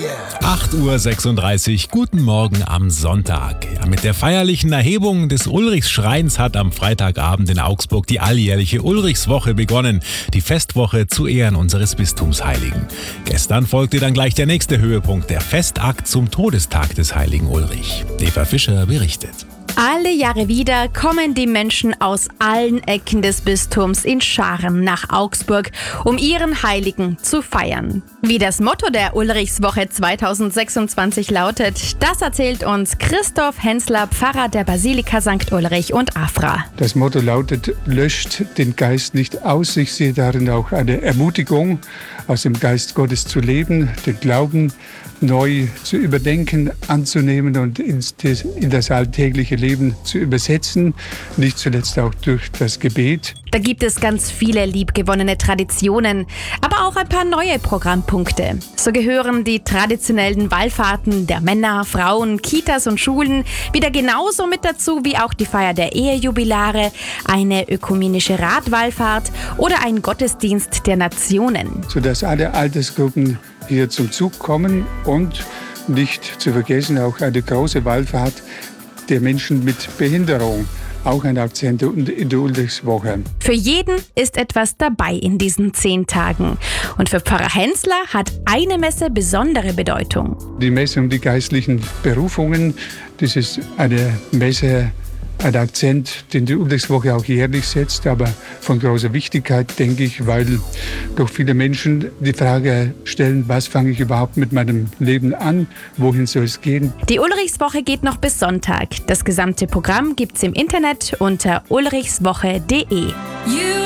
8:36 Uhr, guten Morgen am Sonntag. Ja, mit der feierlichen Erhebung des Ulrichsschreins hat am Freitagabend in Augsburg die alljährliche Ulrichswoche begonnen, die Festwoche zu Ehren unseres Bistumsheiligen. Gestern folgte dann gleich der nächste Höhepunkt, der Festakt zum Todestag des heiligen Ulrich. Eva Fischer berichtet. Alle Jahre wieder kommen die Menschen aus allen Ecken des Bistums in Scharen nach Augsburg, um ihren Heiligen zu feiern. Wie das Motto der Ulrichswoche 2026 lautet, das erzählt uns Christoph Hensler, Pfarrer der Basilika St. Ulrich und Afra. Das Motto lautet, löscht den Geist nicht aus. Ich sehe darin auch eine Ermutigung, aus dem Geist Gottes zu leben, den Glauben neu zu überdenken, anzunehmen und in das alltägliche Leben zu übersetzen, nicht zuletzt auch durch das Gebet. Da gibt es ganz viele liebgewonnene Traditionen, aber auch ein paar neue Programmpunkte. So gehören die traditionellen Wallfahrten der Männer, Frauen, Kitas und Schulen wieder genauso mit dazu wie auch die Feier der Ehejubilare, eine ökumenische Radwallfahrt oder ein Gottesdienst der Nationen. Sodass alle Altersgruppen hier zum Zug kommen und nicht zu vergessen auch eine große Wallfahrt der Menschen mit Behinderung. Auch ein Akzent in der Ulrichswoche. Für jeden ist etwas dabei in diesen 10 Tagen. Und für Pfarrer Hensler hat eine Messe besondere Bedeutung. Die Messe um die geistlichen Berufungen, das ist eine Messe, ein Akzent, den die Ulrichswoche auch jährlich setzt, aber von großer Wichtigkeit, denke ich, weil doch viele Menschen die Frage stellen, was fange ich überhaupt mit meinem Leben an, wohin soll es gehen? Die Ulrichswoche geht noch bis Sonntag. Das gesamte Programm gibt's im Internet unter ulrichswoche.de.